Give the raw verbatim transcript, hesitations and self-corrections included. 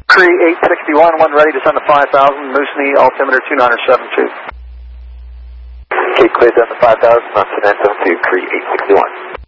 Cree eight sixty-one, one ready to send to five thousand, Moosonee, altimeter two nine seven two. Okay, cleared down to five thousand, on two nine seven two, Cree eight sixty-one.